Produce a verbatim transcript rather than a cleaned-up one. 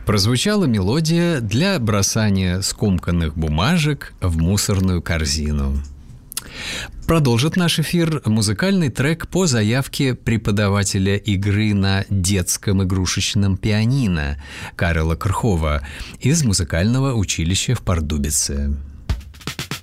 прозвучала мелодия для бросания скомканных бумажек в мусорную корзину. Продолжит наш эфир музыкальный трек по заявке преподавателя игры на детском игрушечном пианино Карла Крхова из музыкального училища в Пардубице.